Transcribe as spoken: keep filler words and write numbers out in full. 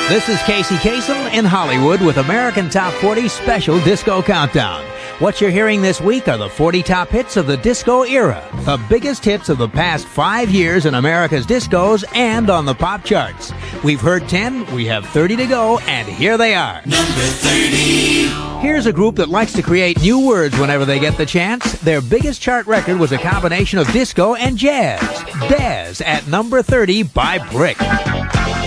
This is Casey Kasem in Hollywood with American Top forty Special Disco Countdown. What you're hearing this week are the forty top hits of the disco era, the biggest hits of the past five years in America's discos and on the pop charts. We've heard ten, we have thirty to go, and here they are. Number thirty. Here's a group that likes to create new words whenever they get the chance. Their biggest chart record was a combination of disco and jazz. Daz at number thirty by Brick.